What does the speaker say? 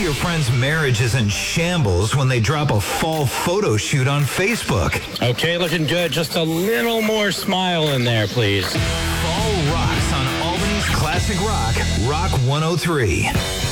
your friend's marriage is in shambles when they drop a fall photo shoot on Facebook. Okay, looking good. Just a little more smile in there, please. Fall rocks on Albany's Classic Rock, Rock 103.